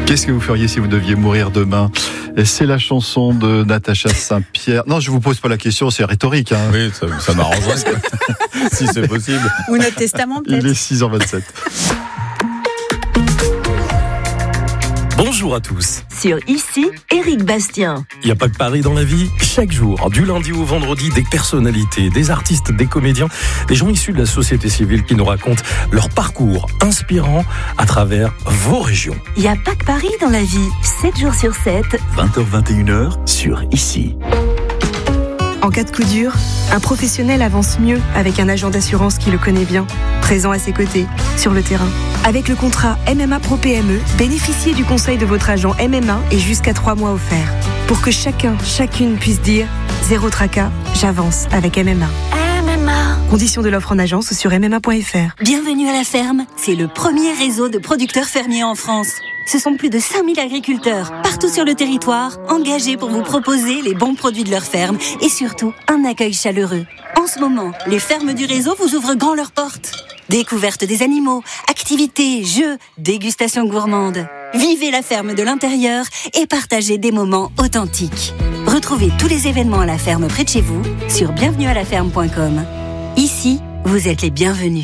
Qu'est-ce que vous feriez si vous deviez mourir demain ? Et c'est la chanson de Natacha Saint-Pierre. Non, je vous pose pas la question, c'est rhétorique. Hein. Oui, ça m'arrangerait, si c'est possible. Ou notre testament, peut-être. Il est 6h27. Bonjour à tous. Sur Ici, Éric Bastien. Il n'y a pas que Paris dans la vie. Chaque jour, du lundi au vendredi, des personnalités, des artistes, des comédiens, des gens issus de la société civile qui nous racontent leur parcours inspirant à travers vos régions. Il n'y a pas que Paris dans la vie. 7 jours sur 7. 20h-21h sur Ici. En cas de coup dur, un professionnel avance mieux avec un agent d'assurance qui le connaît bien, présent à ses côtés, sur le terrain. Avec le contrat MMA Pro PME, bénéficiez du conseil de votre agent MMA et jusqu'à 3 mois offerts. Pour que chacune puisse dire « Zéro tracas, j'avance avec MMA ». MMA. Conditions de l'offre en agence ou sur MMA.fr. Bienvenue à la ferme, c'est le premier réseau de producteurs fermiers en France. Ce sont plus de 5000 agriculteurs, partout sur le territoire, engagés pour vous proposer les bons produits de leur ferme et surtout un accueil chaleureux. En ce moment, les fermes du réseau vous ouvrent grand leurs portes. Découverte des animaux, activités, jeux, dégustation gourmande. Vivez la ferme de l'intérieur et partagez des moments authentiques. Retrouvez tous les événements à la ferme près de chez vous sur bienvenuealaferme.com. Ici, vous êtes les bienvenus.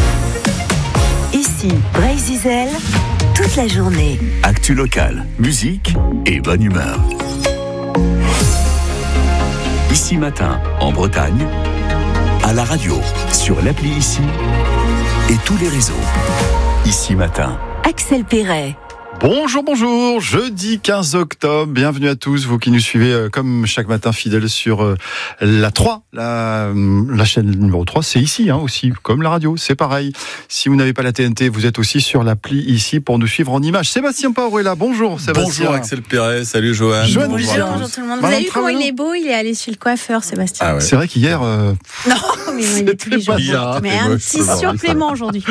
Ici, Bryce Diesel, toute la journée. Actu locale, musique et bonne humeur. Ici matin, en Bretagne, à la radio, sur l'appli Ici et tous les réseaux. Ici matin. Axel Perret. Bonjour, jeudi 15 octobre, bienvenue à tous, vous qui nous suivez comme chaque matin fidèles sur la 3, la chaîne numéro 3, c'est ici aussi, comme la radio, c'est pareil. Si vous n'avez pas la TNT, vous êtes aussi sur l'appli ici pour nous suivre en images. Sébastien Pauvre est là, bonjour Sébastien. Bonjour Axel Perret, salut Johan. Bonjour tout le monde. Vous avez vu comment il est beau, il est allé chez le coiffeur Sébastien. Ah ouais. C'est vrai qu'hier... Non, mais il est tous les jours. Mais un petit supplément aujourd'hui.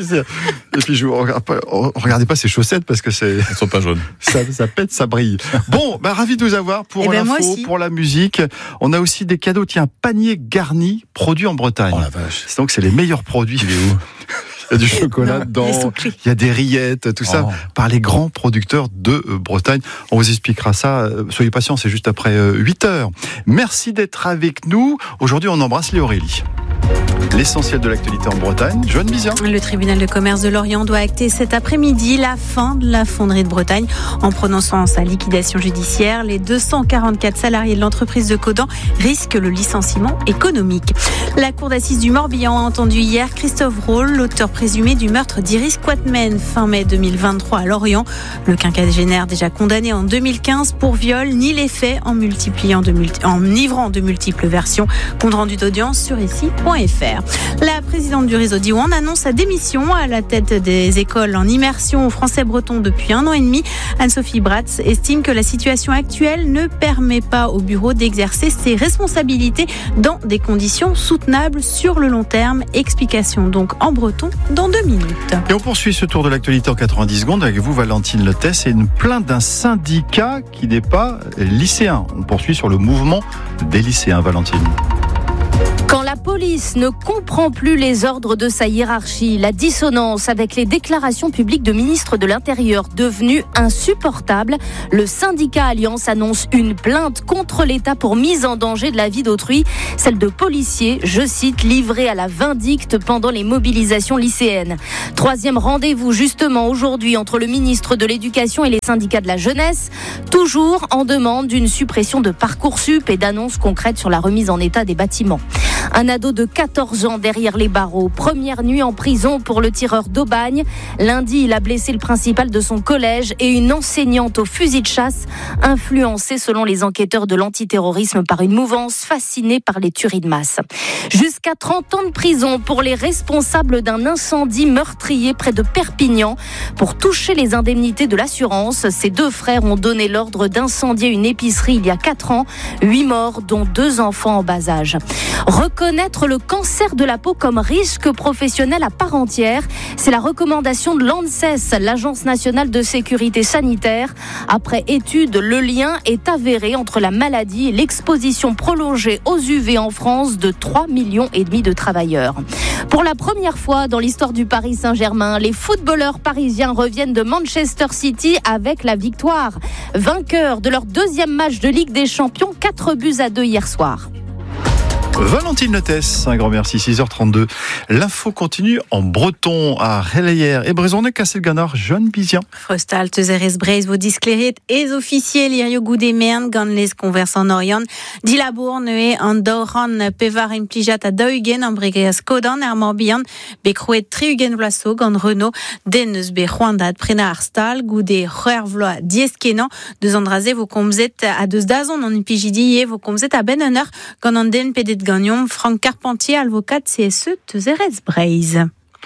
Et puis regardez pas ses chaussettes parce que elles sont pas jaunes. Ça pète, ça brille. Bon, ravi de vous avoir pour l'info, pour la musique. On a aussi des cadeaux. Tiens, un panier garni produit en Bretagne. Oh la vache. Donc c'est les meilleurs produits. Il est où ? Il y a du chocolat dedans, il y a des rillettes, tout ça, par les grands producteurs de Bretagne. On vous expliquera ça. Soyez patients, c'est juste après 8h. Merci d'être avec nous. Aujourd'hui, on embrasse les Aurélie. L'essentiel de l'actualité en Bretagne. Joanne Bizien. Le tribunal de commerce de Lorient doit acter cet après-midi la fin de la fonderie de Bretagne en prononçant sa liquidation judiciaire. Les 244 salariés de l'entreprise de Caudan risquent le licenciement économique. La cour d'assises du Morbihan a entendu hier Christophe Rolle, l'auteur présumé du meurtre d'Iris Quatmen fin mai 2023 à Lorient. Le quinquagénaire déjà condamné en 2015 pour viol nie les faits en livrant de multiples versions. Compte rendu d'audience sur ici.fr. La présidente du réseau Diwan annonce sa démission à la tête des écoles en immersion au français breton depuis 1 an et demi. Anne-Sophie Bratz estime que la situation actuelle ne permet pas au bureau d'exercer ses responsabilités dans des conditions soutenables sur le long terme. Explication donc en breton dans 2 minutes. Et on poursuit ce tour de l'actualité en 90 secondes avec vous, Valentine Lettès, et une plainte d'un syndicat qui n'est pas lycéen. On poursuit sur le mouvement des lycéens, Valentine. Quand la police ne comprend plus les ordres de sa hiérarchie, la dissonance avec les déclarations publiques de ministres de l'Intérieur devenues insupportables, le syndicat Alliance annonce une plainte contre l'État pour mise en danger de la vie d'autrui, celle de policiers, je cite, livrés à la vindicte pendant les mobilisations lycéennes. 3e rendez-vous justement aujourd'hui entre le ministre de l'Éducation et les syndicats de la jeunesse, toujours en demande d'une suppression de Parcoursup et d'annonces concrètes sur la remise en état des bâtiments. Un ado de 14 ans derrière les barreaux. Première nuit en prison pour le tireur d'Aubagne. Lundi, il a blessé le principal de son collège et une enseignante au fusil de chasse, influencée selon les enquêteurs de l'antiterrorisme par une mouvance fascinée par les tueries de masse. Jusqu'à 30 ans de prison pour les responsables d'un incendie meurtrier près de Perpignan. Pour toucher les indemnités de l'assurance, ces 2 frères ont donné l'ordre d'incendier une épicerie il y a 4 ans. 8 morts, dont 2 enfants en bas âge. Reconnaître reconnaître le cancer de la peau comme risque professionnel à part entière. C'est la recommandation de l'ANSES, l'Agence nationale de sécurité sanitaire. Après étude, le lien est avéré entre la maladie et l'exposition prolongée aux UV en France de 3,5 millions de travailleurs. Pour la première fois dans l'histoire du Paris Saint-Germain, les footballeurs parisiens reviennent de Manchester City avec la victoire. Vainqueurs de leur deuxième match de Ligue des Champions, 4-2 hier soir. Valentine Lettès, un grand merci, 6h32. L'info continue en breton à Relayer et Brezonnet, Castelganard, Jeanne Bizian. Frostal, Tezeres, Breis, vos disclérit, et officiers, Lirio Goudemern, Ganles, Converse en Orient, Dilabour, Neué, Andoran, Pevar, Implijat, à Daugen, Ambregas, Kodan, Armorbian, Bekrouet, Triugen, Vlasso, Gan Renault, Dennes, Bejuandad, Prena, Arstal, Goudé, Roervloa, Dieskenan, deux Andrasé, vos comzet à deux dazon, en Impijidi, vos comzet à Benhonneur, Gananden, Pédet Gagnon, Franck Carpentier, avocat CSE, Tezeres, Breis.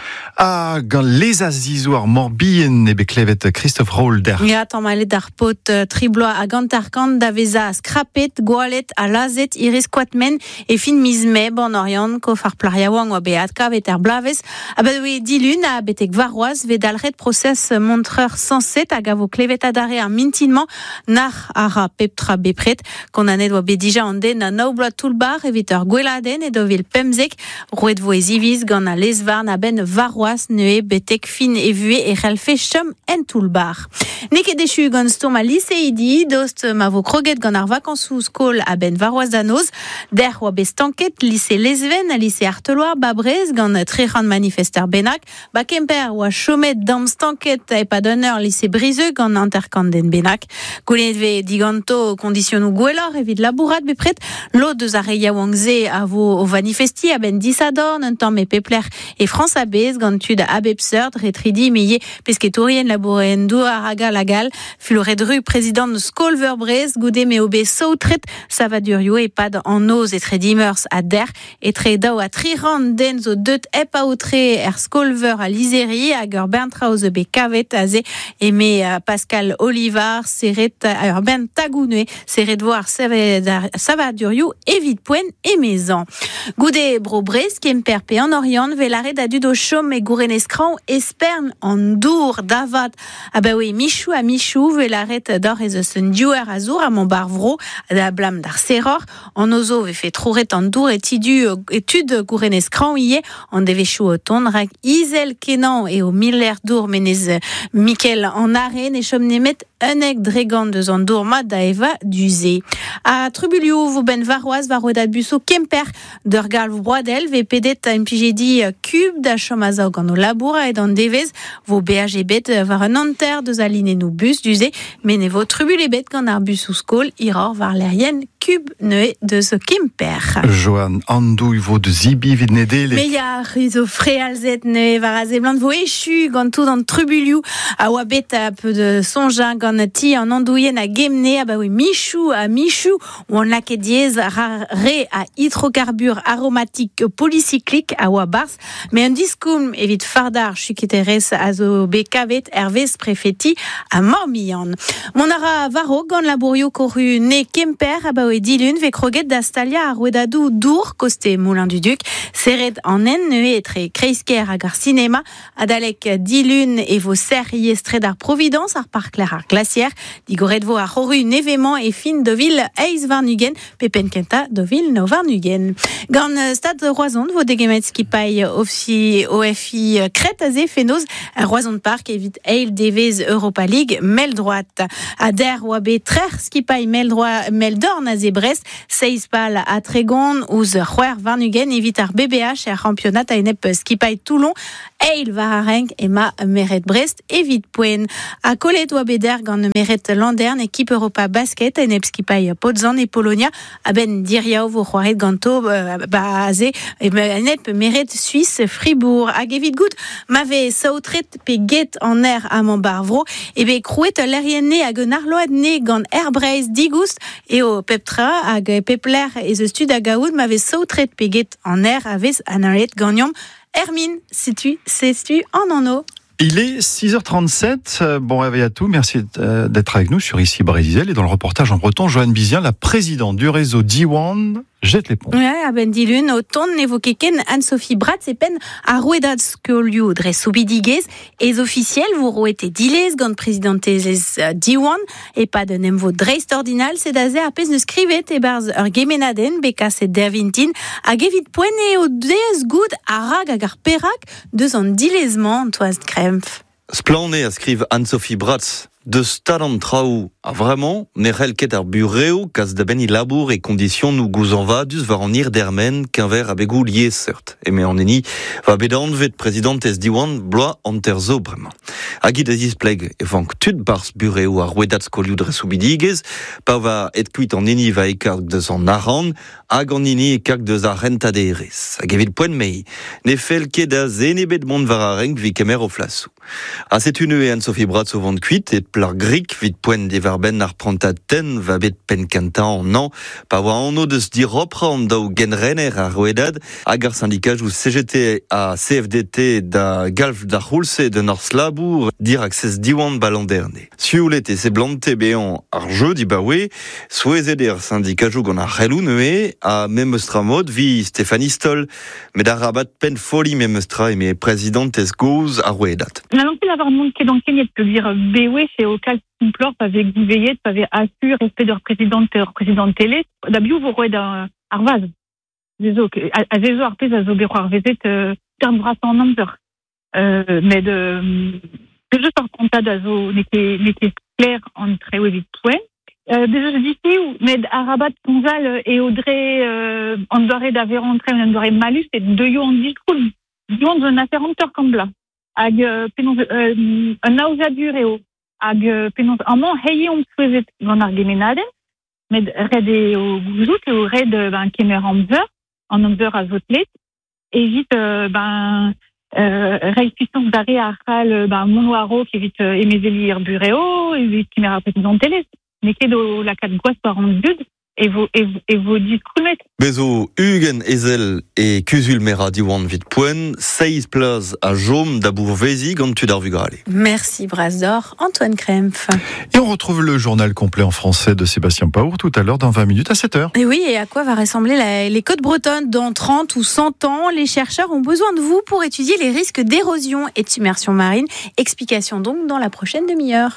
Gant les azizoar morbien e beklevet Christophe Rolder. Ja, tamale d'arpot tribloa a gantarkan daveza skrapet, goalet a lazet iris quatmen e fin mizme bon orient ko far plariawang o beatka veter blaves. Abadoue dilun a betek varoaz vedalret process montreur sanset a gavo klevet adare ar mintinement nar ara peptra bepret kon anet oa bedija ande na naubloa toulbar eviter gweladen e dovil pemzek roet vo eziviz gant a lesvar na ben varoaz neue betek fin evue e relfe chum en toulbar. Neke dechu gant stom a liseidi, dost ma vo kroget gant ar vakansou skol a ben varoaz danoz, der oa bestanket lise lesven a lise arteloar babrez gant trehan manifester benak, ba kemper oa chomet dam stanket e pa d'honneur lise briseux gant interkanden benak. Goulet ve diganto kondisionou gwellor evit labourat bepret, lo deus a reia wangze a vo o manifesti a ben disadorn un tamm e pepler e France abez gant tud a abepserd retridi meye pesketorien labouren do a raga lagal fuloret dru président de Skolver Brez goude me obe sautret savadurio e pad en oz et tredimers a der et tre dao a triran den zo deut ep a outre er Skolver a liseri a gur bentraoz be kavet a ze e me Pascal Olivar seret a ur ben tagounue seret voir savadurio evit poen e mezan. Goude bro Brez kemper pe en orient velare da dud o chom e goureneskran espern en dour davad. Ah bah oui, Michou a Michou velaret d'or ez eus un diouer a zour a mon barvro da blam d'ar seror en ozo ve fait trouret en dour etidu etud goureneskran ie en devechou o ton rak izel kenan e o miller dour menez Mikel en arène et chom nemet unek dregan deus an dour mat da eva duze. A Trubulio vo ben varoaz varoedat buso kemper d'ur gal vo broadel ve pedet a impijedi cube da chom a zaog an o laboura et an devez vo BHG bet var un anter deus a line nou bus duze men e vo trubule bet gant ar bus ou skol iror var lerien cube neue deus kemper. Johan Andouille vo de zibi vid nedele. Me ya rizo frealzet neue var a zeblant vo echu gant tout an Trubulio a oa bet a peu de sonja gant ti an andouien a gemne a ba oui Michou ou an laket diez re a hydrocarbure aromatique polycyclique a oa bars mais un diskoum evit fardar chuketeres a zo be kavet ervez prefeti a mormian. Mon ara varo gant labourio koru ne kemper a ba oui dilun ve kroget da stalia a rouedadou dour koste Moulin du Duc seret an en neue etre kreisker a gar cinema a dalek dilun e vo serrie stred ar Providence ar parc ler ar glaciaire digoret vo ar horu nevement e fin dovil eiz varnugen pepen kenta dovil no varnugen. Gant stad Roazhon vo degemet skipai OFI kret a ze fenoz Roazhon Park evit eil devez Europa League mel droite a der oa be trer skipai mel dorn a ze Brest 16 pal a Tregond ouz c'hwer varnugen evit ar BBH er championat a enep skipai Toulon eil var a renk ema meret Brest evit poen a kolet oa be der gant meret Landern équipe Europa Basket enep skipai Podzan et Polonia a ben diriao vo c'hoaret ganto ba a ze enep meret Suisse Fribourg hag evit gout mave saotret pe get en air a man barvro e be krouet l'erienne hag un arload ne gant Airbreis digoust e o peptra hag pepler ez eus stud hag aoud mave saotret pe get en air avez anaret gagnom Hermine, sais-tu en anneau. Il est 6h37. Bon réveil à tous. Merci d'être avec nous sur Ici Brésil et dans le reportage en breton, Joanne Bizien, la présidente du réseau Diwan, jette l'éponge. Ouais, ben dilun, autant évoqué Ken Anne-Sophie Bratz et pen à Ruedat Skoliu dre Sobidigez, et officiel, vous rouete Diles, gant présidente Diwan, et pas de nemvo dreist ordinal, c'est d'azé à pez ne scrivet et barz gemenaden, bekas et dervintin, a gevit poene o deez good a rag agar perak, deux an dilezement, toaz krempf. Splané a skriv Anne-Sophie Bratz. De stadan traoù a vraiment nerel ket ar bureo kas da ben I labour et conditions nou gouzan vadus var an ir dermen qu'un ver a begou lié cert. Et mais en eni va bedan vet présidentez diwan bloa anter zo bremañ. Hagi da zispleg e vank tud bars bureo ar Ruedat Skoliu dre Sobidigez, pa va et kuit an eni va e karg deus an aran, hag an eni e karg deus ar rentaderez. Hag evit poen mei, ne fel ket da zenebet mont var a renk vi kemer o flasou. A set une e Anne-Sophie Bratz o vant kuit et plar grik vit poen de varben ar prantad ten va bet pen kanta an an, pa oa anno deus diropra an daou genrenner ar Ruedad, hag ar syndikaj ou CGT a CFDT da galf da c'houlse de North Labour dir access diwan balanderne. Sioulet e se blante bean ar jeu di bawe, souezet ar syndikaj ou gant ar c'helou neue, a memestra mod vi Stéphanie Stoll, med ar rabat pen foli memestra e me présidentez gouz ar Ruedad. La langue d'avoir monde qui est dans Kenya peut dire BW, c'est au cas simplor, avec Gouveillet, avec assure, respect de représentant télé, d'abord vous rouez d'un arvaz. Désolé, à des heures, arpez, à zobéro arvezet, terme brasse en nombre. Mais de juste en compte d'azo, n'était clair entre eux et vite point. Déjà, je dis si, mais à Rabat, Gonzal et Audrey, on doit d'avoir rentré, on doit malus, et deux yo en discours. Yo, on a fait rentreur comme là. Hag penaos un aouza dureo hag penaos amant heye on souezet gant ar gemenaden med red eo gouzout eo red kemer amzer a zotlet evit reiñ puissance d'are ar c'hal monoaro evit emezeli ar bureo evit kemer ar présidentelez neket o lakad goaz par an bud et vos discrumet. Bezo Hugen Ezel et Cusul Mera diwan vit poen, 16 places à Jaume d'Abour Vézi gant tud ar vugrale. Merci Brasdor, Antoine Krempf. Et on retrouve le journal complet en français de Sébastien Paour tout à l'heure dans 20 minutes à 7h. Et oui, et à quoi va ressembler les côtes bretonnes dans 30 ou 100 ans? Les chercheurs ont besoin de vous pour étudier les risques d'érosion et de submersion marine. Explication donc dans la prochaine demi-heure.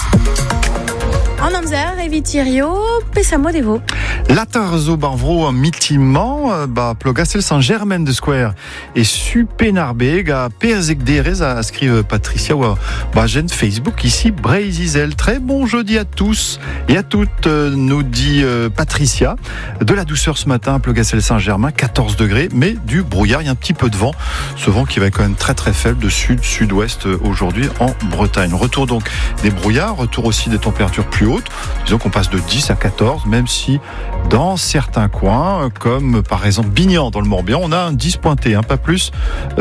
En Amzer, Evitirio, Pessamo Devo. Latarzo Barvro mitimant, Plogastel Saint-Germain de Square et Supenarbeg à Perzec Derez à scrive Patricia ou Gen Facebook ici Breizizel. Très bon jeudi à tous et à toutes, nous dit Patricia. De la douceur ce matin à Plogastel Saint-Germain, 14 degrés, mais du brouillard, il y a un petit peu de vent. Ce vent qui va être quand même très très faible de sud-sud-ouest aujourd'hui en Bretagne. Retour donc des brouillards, retour aussi des températures plus hautes. Disons qu'on passe de 10 à 14, même si dans certains coins, comme par exemple Bignan dans le Morbihan, on a un 10 pointé, pas plus,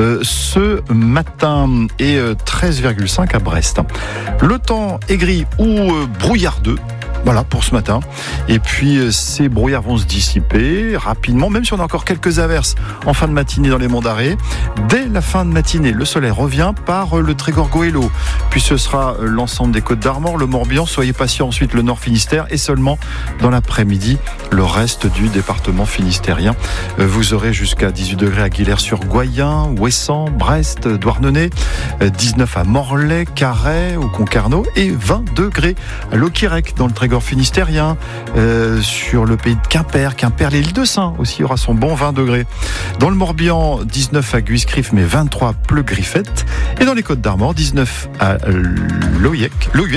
ce matin, et 13,5 à Brest. Le temps est gris ou brouillardeux. Voilà pour ce matin. Et puis ces brouillards vont se dissiper rapidement, même si on a encore quelques averses en fin de matinée dans les monts d'Arrée. Dès la fin de matinée, le soleil revient par le Trégor Goëlo. Puis ce sera l'ensemble des Côtes d'Armor, le Morbihan. Soyez patients, ensuite le Nord Finistère et seulement dans l'après-midi, le reste du département finistérien. Vous aurez jusqu'à 18 degrés à Guillers-sur-Goyen, Ouessant, Brest, Douarnenez, 19 à Morlaix, Carhaix, au Concarneau et 20 degrés à Loquirec dans le Trégor finistérien, sur le pays de Quimper, l'île de Saint aussi aura son bon 20 degrés. Dans le Morbihan, 19 à Guiscriff, mais 23 Pleu-Griffette. Et dans les Côtes d'Armor, 19 à Lohuec,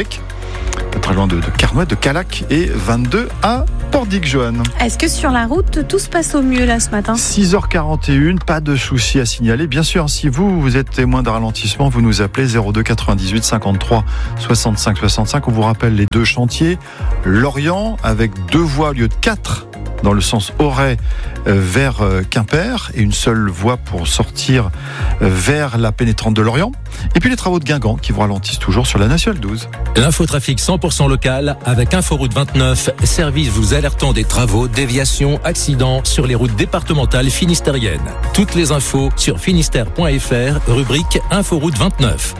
pas très loin de Carnoët, de Calac, et 22 à Pordic, Joanne. Est-ce que sur la route, tout se passe au mieux là ce matin? 6h41, pas de soucis à signaler. Bien sûr, si vous êtes témoin d'un ralentissement, vous nous appelez 02 98 53 65 65. On vous rappelle les deux chantiers. Lorient, avec 2 voies au lieu de 4 dans le sens Auray vers Quimper et une seule voie pour sortir vers la pénétrante de Lorient. Et puis les travaux de Guingamp qui vous ralentissent toujours sur la Nationale 12. L'infotrafic 100% local avec Inforoute 29, service vous alertant des travaux, déviations, accidents sur les routes départementales finistériennes. Toutes les infos sur finistère.fr, rubrique Inforoute 29.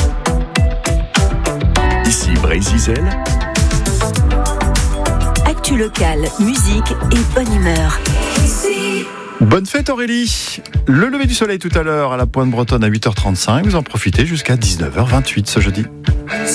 Ici Breizizel. Actu locale, musique et bonne humeur. Bonne fête Aurélie. Le lever du soleil tout à l'heure à la Pointe Bretonne à 8h35. Vous en profitez jusqu'à 19h28 ce jeudi.